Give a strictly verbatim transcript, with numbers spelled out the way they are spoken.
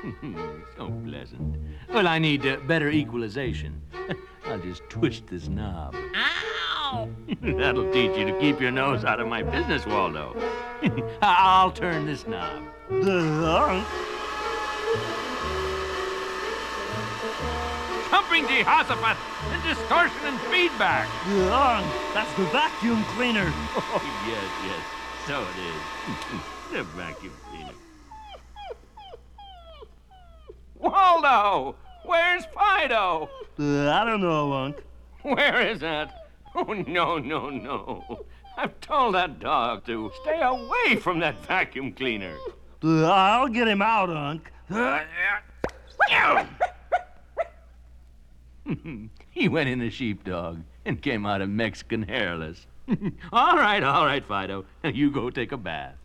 So pleasant. Well, I need uh, better equalization. I'll just twist this knob. Ow! That'll teach you to keep your nose out of my business, Waldo. I'll turn this knob. Pumping Jehoshaphat and distortion and feedback. That's the vacuum cleaner. Oh, yes, yes. So it is. The vacuum cleaner. Waldo! Where's Fido? Uh, I don't know, Unc. Where is that? Oh, no, no, no. I've told that dog to stay away from that vacuum cleaner. Uh, I'll get him out, Unc. He went in a sheepdog and came out a Mexican hairless. All right, all right, Fido. You go take a bath.